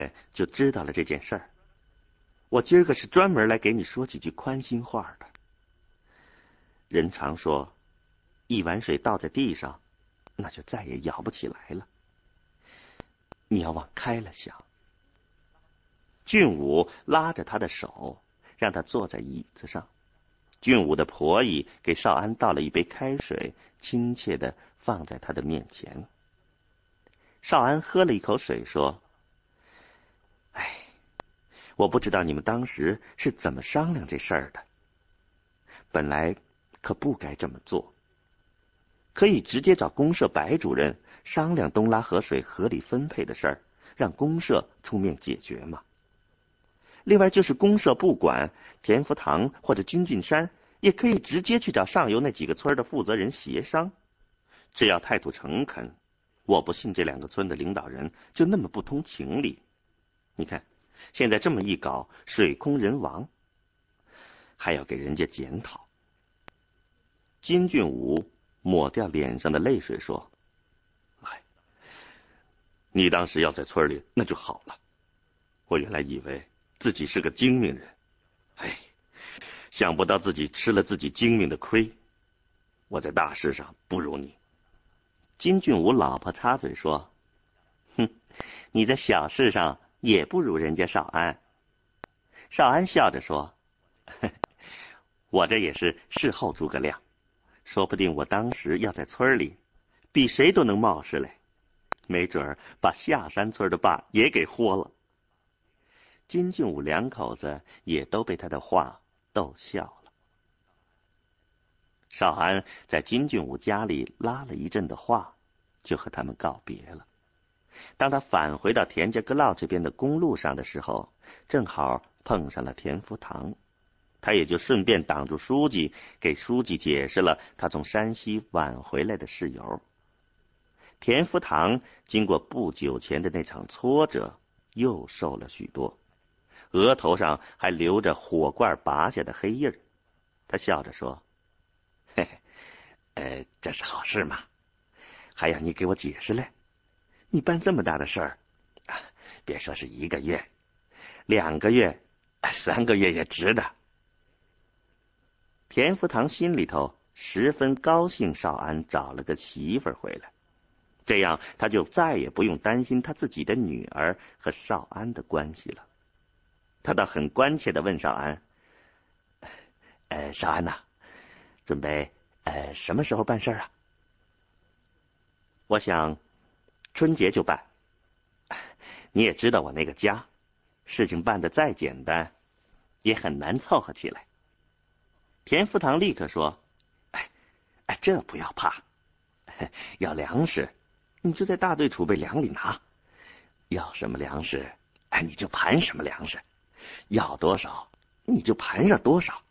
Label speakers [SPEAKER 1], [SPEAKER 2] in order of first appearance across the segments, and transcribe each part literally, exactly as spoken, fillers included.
[SPEAKER 1] 就知道了这件事儿。我今儿个是专门来给你说几句宽心话的。人常说，一碗水倒在地上，那就再也舀不起来了。你要往开了想。俊武拉着他的手，让他坐在椅子上。俊武的婆姨给少安倒了一杯开水，亲切地放在他的面前。少安喝了一口水，说：“哎，我不知道你们当时是怎么商量这事儿的。本来可不该这么做，可以直接找公社白主任商量东拉河水合理分配的事儿，让公社出面解决嘛。另外就是公社不管，田福堂或者金俊山也可以直接去找上游那几个村的负责人协商。只要态度诚恳，我不信这两个村的领导人就那么不通情理。你看现在这么一搞，水空人亡，还要给人家检讨。”金俊武抹掉脸上的泪水说：“哎，你当时要在村里那就好了。我原来以为自己是个精明人，哎，想不到自己吃了自己精明的亏。我在大事上不如你。”金俊武老婆插嘴说：“哼，你在小事上也不如人家少安。”少安笑着说：“我这也是事后诸葛亮，说不定我当时要在村里，比谁都能冒失来，没准儿把下山村的坝也给豁了。”金俊武两口子也都被他的话逗笑了。少安在金俊武家里拉了一阵的话，就和他们告别了。当他返回到田家阁老这边的公路上的时候，正好碰上了田福堂，他也就顺便挡住书记，给书记解释了他从山西晚回来的事由。田福堂经过不久前的那场挫折，又瘦了许多，额头上还留着火罐拔下的黑印儿。他笑着说：“嘿嘿，呃，这是好事嘛，还要你给我解释嘞。你办这么大的事儿，啊，别说是一个月，两个月，三个月也值得。”田福堂心里头十分高兴，少安找了个媳妇儿回来，这样他就再也不用担心他自己的女儿和少安的关系了。他倒很关切地问少安：“呃，少安呐、啊，准备呃什么时候办事啊？”“我想春节就办。你也知道我那个家，事情办得再简单，也很难凑合起来。”田福堂立刻说：“哎，哎，这不要怕，要粮食，你就在大队储备粮里拿，要什么粮食，哎，你就盘什么粮食，要多少你就盘上多少。”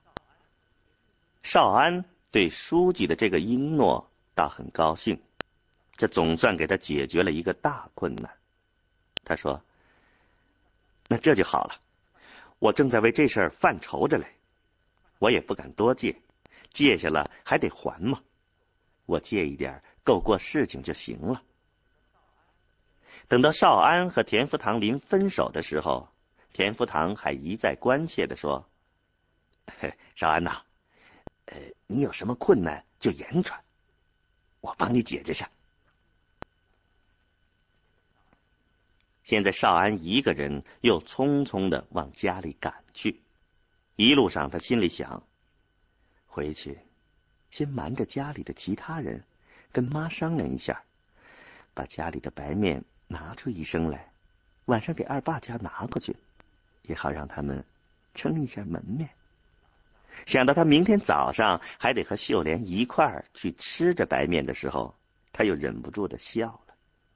[SPEAKER 1] 少安对书记的这个应诺倒很高兴，这总算给他解决了一个大困难。他说：“那这就好了，我正在为这事儿犯愁着嘞。我也不敢多借，借下了还得还嘛。我借一点够过事情就行了。”等到少安和田福堂临分手的时候，田福堂还一再关切地说：“少安呐，呃，你有什么困难就言传，我帮你解决下。”现在少安一个人又匆匆地往家里赶去，一路上他心里想，回去先瞒着家里的其他人，跟妈商量一下，把家里的白面拿出一升来，晚上给二爸家拿过去，也好让他们撑一下门面。想到他明天早上还得和秀莲一块儿去吃着白面的时候，他又忍不住的笑了。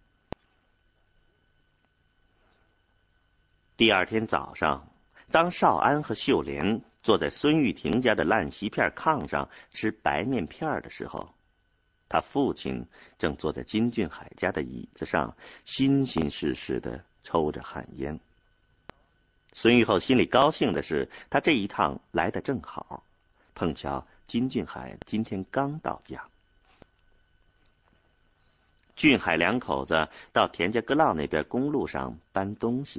[SPEAKER 1] 第二天早上，当少安和秀莲坐在孙玉婷家的烂席片炕上吃白面片的时候，他父亲正坐在金俊海家的椅子上，心心事事的抽着旱烟。孙玉厚心里高兴的是，他这一趟来得正好，碰巧金俊海今天刚到家。 俊海两口子到田家阁老那边公路上搬东西。